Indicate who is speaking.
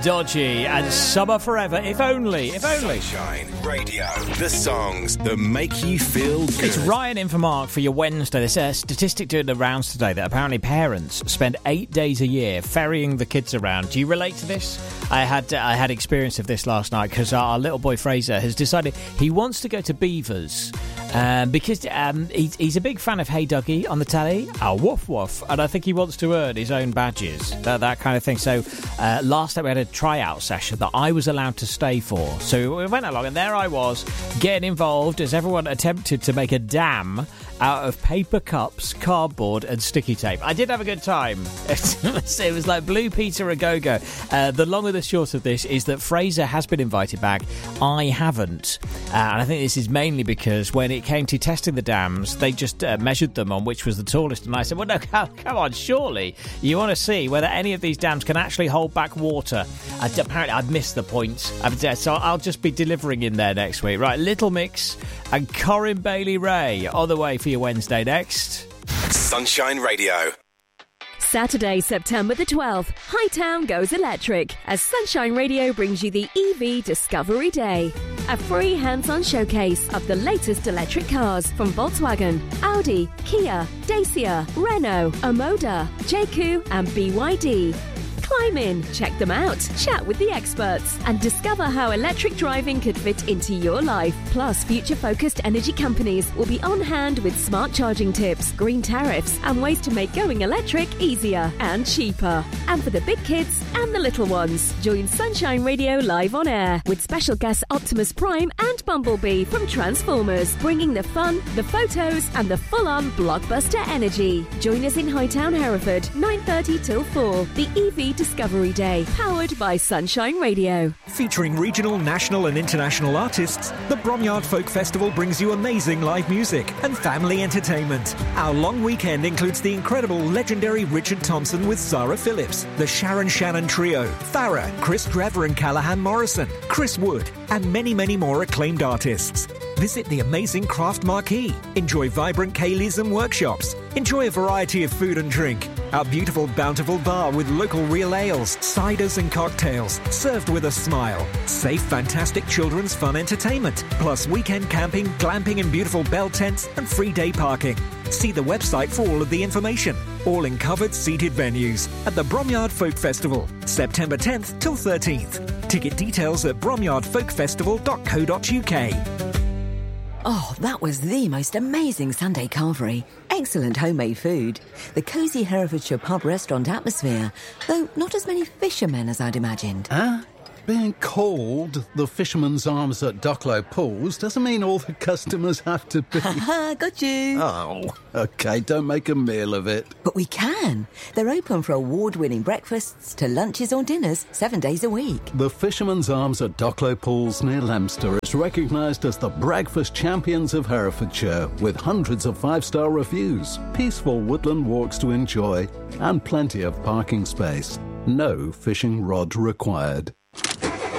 Speaker 1: Dodgy and Summer Forever, if only.
Speaker 2: Sunshine Radio, the songs that make you feel good.
Speaker 1: It's Ryan in for Mark for your Wednesday. There's a statistic doing the rounds today that apparently parents spend 8 days a year ferrying the kids around. Do you relate to this? I had experience of this last night because our little boy Fraser has decided he wants to go to Beavers. Because he's a big fan of Hey Dougie on the telly, woof woof, and I think he wants to earn his own badges, that kind of thing. So last night we had a tryout session that I was allowed to stay for. So we went along, and there I was getting involved as everyone attempted to make a dam out of paper cups, cardboard, and sticky tape. I did have a good time. It was like Blue Peter a go-go. The long and the short of this is that Fraser has been invited back. I haven't. And I think this is mainly because when it came to testing the dams, they just measured them on which was the tallest. And I said, well, no, come on, surely you want to see whether any of these dams can actually hold back water. Apparently, I've missed the point. So I'll just be delivering in there next week. Right, Little Mix and Corinne Bailey Ray on the way for your Wednesday next.
Speaker 2: Sunshine Radio.
Speaker 3: Saturday, September the 12th, Hightown goes electric as Sunshine Radio brings you the EV Discovery Day. A free hands-on showcase of the latest electric cars from Volkswagen, Audi, Kia, Dacia, Renault, Omoda, JQ and BYD. Climb in, check them out, chat with the experts, and discover how electric driving could fit into your life. Plus, future-focused energy companies will be on hand with smart charging tips, green tariffs, and ways to make going electric easier and cheaper. And for the big kids and the little ones, join Sunshine Radio live on air with special guests Optimus Prime and Bumblebee from Transformers, bringing the fun, the photos, and the full-on blockbuster energy. Join us in Hightown, Hereford, 9:30 till 4. The EV Discovery Day, powered by Sunshine Radio.
Speaker 4: Featuring regional, national and international artists, the Bromyard Folk Festival brings you amazing live music and family entertainment. Our long weekend includes the incredible legendary Richard Thompson with Sarah Phillips, the Sharon Shannon Trio, Farrah, Chris Trevor and Callahan Morrison, Chris Wood, and many, many more acclaimed artists. Visit the amazing Craft Marquee. Enjoy vibrant Kayleys and workshops. Enjoy a variety of food and drink. Our beautiful, bountiful bar with local real ales, ciders and cocktails, served with a smile. Safe, fantastic children's fun entertainment. Plus weekend camping, glamping and beautiful bell tents and free day parking. See the website for all of the information. All in covered seated venues at the Bromyard Folk Festival, September 10th till 13th. Ticket details at bromyardfolkfestival.co.uk.
Speaker 5: Oh, that was the most amazing Sunday carvery. Excellent homemade food. The cosy Herefordshire pub restaurant atmosphere, though not as many fishermen as I'd imagined.
Speaker 6: Huh? Being called the Fisherman's Arms at Docklow Pools doesn't mean all the customers have to be...
Speaker 5: Ha, got you.
Speaker 6: Oh, OK, don't make a meal of it.
Speaker 5: But we can. They're open for award-winning breakfasts to lunches or dinners 7 days a week.
Speaker 6: The Fisherman's Arms at Docklow Pools near Leominster is recognised as the breakfast champions of Herefordshire, with hundreds of five-star reviews, peaceful woodland walks to enjoy, and plenty of parking space. No fishing rod required.